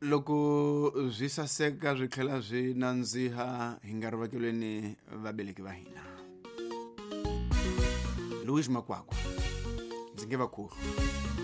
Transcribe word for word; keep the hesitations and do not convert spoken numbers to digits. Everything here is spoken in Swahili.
loko byi saseka byi tlhela byi nandziha hi nga rivakelweni vabeleki va hina. Louis Makwakwa ndzi nge va khulu.